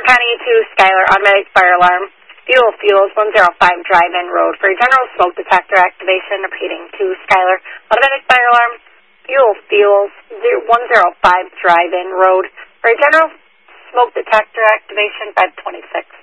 County to Schuyler, automatic fire alarm. Fuels 105 Drive-In Road. For general smoke detector activation, repeating to Schuyler, automatic fire alarm. Fuels 105 Drive-In Road. For general smoke detector activation, 526.